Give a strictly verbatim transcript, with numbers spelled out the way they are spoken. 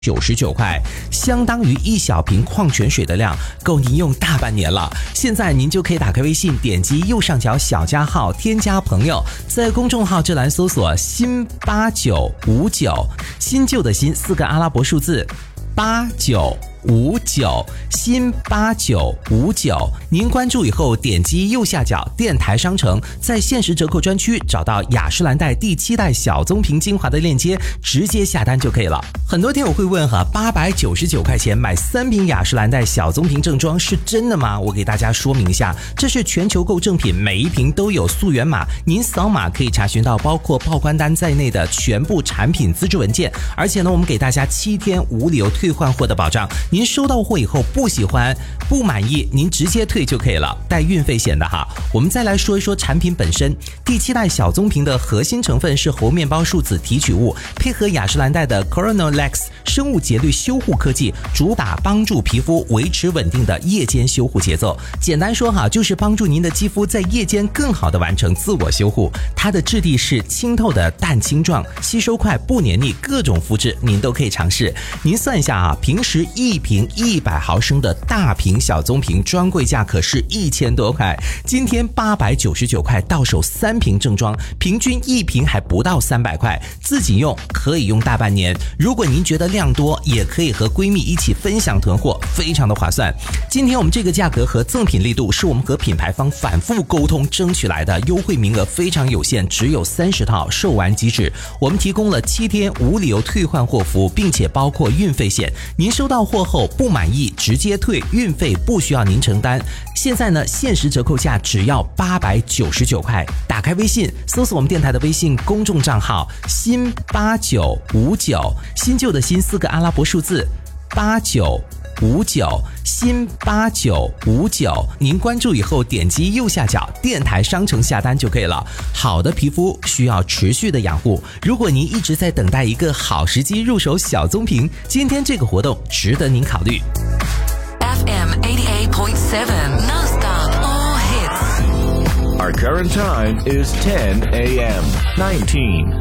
九十九块，相当于一小瓶矿泉水的量，够您用大半年了。现在您就可以打开微信，点击右上角小加号，添加朋友，在公众号这栏搜索新八九五九，新旧的新四个阿拉伯数字八九五九，新八九五九，您关注以后点击右下角电台商城，在限时折扣专区找到雅诗兰黛第七代小棕瓶精华的链接，直接下单就可以了。很多天我会问哈，八百九十九块钱买三瓶雅诗兰黛小棕瓶正装是真的吗？我给大家说明一下，这是全球购正品，每一瓶都有溯源码，您扫码可以查询到包括报关单在内的全部产品资质文件，而且呢，我们给大家七天无理由退换货的保障。您收到货以后不喜欢不满意，您直接退就可以了，带运费险的哈。我们再来说一说产品本身，第七代小棕瓶的核心成分是猴面包树脂提取物，配合雅诗兰黛的 Coronalex 生物节律修护科技，主打帮助皮肤维持稳定的夜间修护节奏。简单说哈，就是帮助您的肌肤在夜间更好的完成自我修护。它的质地是清透的蛋清状，吸收快不黏腻，各种肤质您都可以尝试。您算一下啊，平时一瓶一百毫升的大瓶小棕瓶专柜价可是一千多块，今天八百九十九块到手三瓶正装，平均一瓶还不到三百块，自己用可以用大半年。如果您觉得量多，也可以和闺蜜一起分享囤货，非常的划算。今天我们这个价格和赠品力度是我们和品牌方反复沟通争取来的，优惠名额非常有限，只有三十套，售完即止。我们提供了七天无理由退换货服务，并且包括运费险，您收到货后不满意直接退，运费不需要您承担。现在呢，限时折扣价只要八百九十九块。打开微信，搜索我们电台的微信公众账号新八九五九，新旧的新四个阿拉伯数字八九五九，新八九五九，您关注以后点击右下角电台商城下单就可以了。好的皮肤需要持续的养护，如果您一直在等待一个好时机入手小棕瓶，今天这个活动值得您考虑。 F M eighty-eight point seven Non-stop all hits. Our current time is ten a.m. nineteen